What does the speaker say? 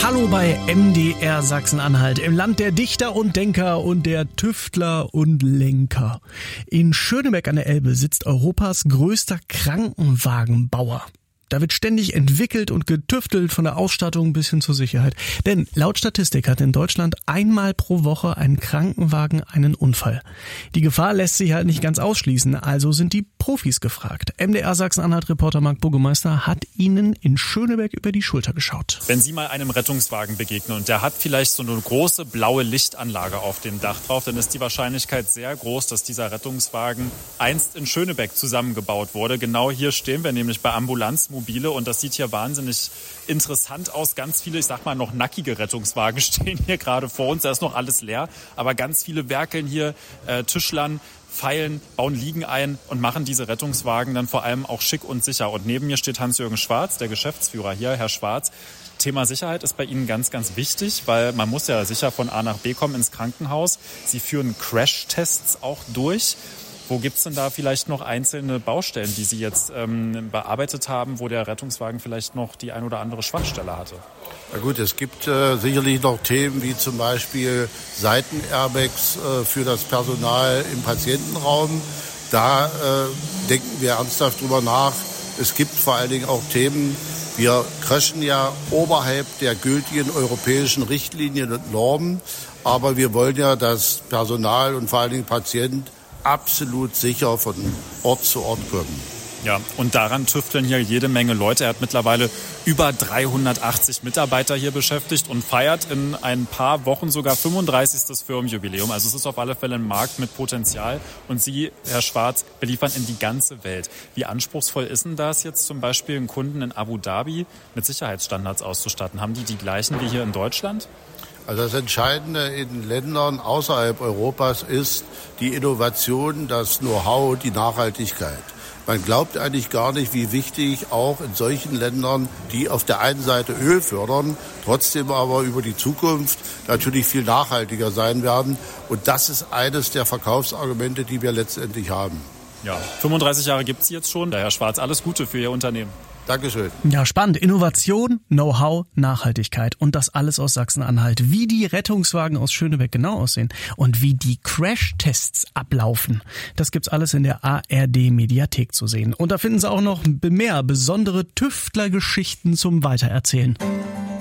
Hallo bei MDR Sachsen-Anhalt, im Land der Dichter und Denker und der Tüftler und Lenker. In Schönebeck an der Elbe sitzt Europas größter Krankenwagenbauer. Da wird ständig entwickelt und getüftelt, von der Ausstattung bis hin zur Sicherheit. Denn laut Statistik hat in Deutschland einmal pro Woche ein Krankenwagen einen Unfall. Die Gefahr lässt sich halt nicht ganz ausschließen, also sind die Profis gefragt. MDR Sachsen-Anhalt-Reporter Marc Burgemeister hat ihnen in Schönebeck über die Schulter geschaut. Wenn Sie mal einem Rettungswagen begegnen und der hat vielleicht so eine große blaue Lichtanlage auf dem Dach drauf, dann ist die Wahrscheinlichkeit sehr groß, dass dieser Rettungswagen einst in Schönebeck zusammengebaut wurde. Genau hier stehen wir nämlich bei Ambulanzmobile und das sieht hier wahnsinnig interessant aus. Ganz viele, ich sag mal, noch nackige Rettungswagen stehen hier gerade vor uns. Da ist noch alles leer, aber ganz viele werkeln hier, Tischlern, feilen, bauen Liegen ein und machen diese Rettungswagen dann vor allem auch schick und sicher. Und neben mir steht Hans-Jürgen Schwarz, der Geschäftsführer hier. Herr Schwarz, Thema Sicherheit ist bei Ihnen ganz, ganz wichtig, weil man muss ja sicher von A nach B kommen ins Krankenhaus. Sie führen Crash-Tests auch durch. Wo gibt's denn da vielleicht noch einzelne Baustellen, die Sie jetzt bearbeitet haben, wo der Rettungswagen vielleicht noch die ein oder andere Schwachstelle hatte? Na gut, es gibt sicherlich noch Themen wie zum Beispiel Seitenairbags für das Personal im Patientenraum. Da denken wir ernsthaft drüber nach. Es gibt vor allen Dingen auch Themen, wir crashen ja oberhalb der gültigen europäischen Richtlinien und Normen, aber wir wollen ja das Personal und vor allen Dingen Patient absolut sicher von Ort zu Ort kommen. Ja, und daran tüfteln hier jede Menge Leute. Er hat mittlerweile über 380 Mitarbeiter hier beschäftigt und feiert in ein paar Wochen sogar 35. Firmenjubiläum. Also es ist auf alle Fälle ein Markt mit Potenzial. Und Sie, Herr Schwarz, beliefern in die ganze Welt. Wie anspruchsvoll ist denn das jetzt zum Beispiel, einen Kunden in Abu Dhabi mit Sicherheitsstandards auszustatten? Haben die gleichen wie hier in Deutschland? Also das Entscheidende in Ländern außerhalb Europas ist die Innovation, das Know-how, die Nachhaltigkeit. Man glaubt eigentlich gar nicht, wie wichtig auch in solchen Ländern, die auf der einen Seite Öl fördern, trotzdem aber über die Zukunft natürlich viel nachhaltiger sein werden. Und das ist eines der Verkaufsargumente, die wir letztendlich haben. Ja, 35 Jahre gibt's jetzt schon. Herr Schwarz, alles Gute für Ihr Unternehmen. Dankeschön. Ja, spannend. Innovation, Know-how, Nachhaltigkeit und das alles aus Sachsen-Anhalt. Wie die Rettungswagen aus Schönebeck genau aussehen und wie die Crash-Tests ablaufen, das gibt's alles in der ARD-Mediathek zu sehen. Und da finden Sie auch noch mehr besondere Tüftlergeschichten zum Weitererzählen.